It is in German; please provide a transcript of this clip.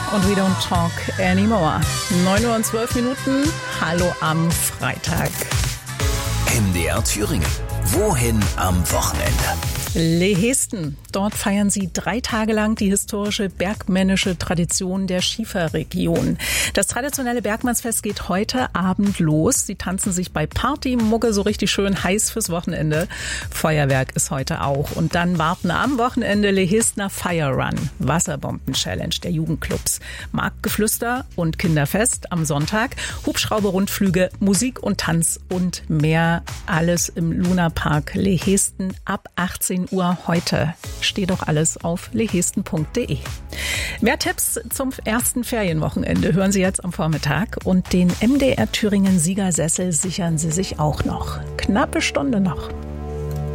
und We Don't Talk Anymore. 9:12 Uhr. Hallo am Freitag. MDR Thüringen. Wohin am Wochenende? Lehesten. Dort feiern sie 3 Tage lang die historische bergmännische Tradition der Schieferregion. Das traditionelle Bergmannsfest geht heute Abend los. Sie tanzen sich bei Partymucke so richtig schön heiß fürs Wochenende. Feuerwerk ist heute auch. Und dann warten am Wochenende Lehestener Fire Run, Wasserbomben-Challenge der Jugendclubs, Marktgeflüster und Kinderfest am Sonntag, Hubschrauber-Rundflüge, Musik und Tanz und mehr. Alles im Lunapark Lehesten ab 18 Uhr heute. Steht doch alles auf lehesten.de. Mehr Tipps zum ersten Ferienwochenende hören Sie jetzt am Vormittag. Und den MDR Thüringen Siegersessel sichern Sie sich auch noch. Knappe Stunde noch.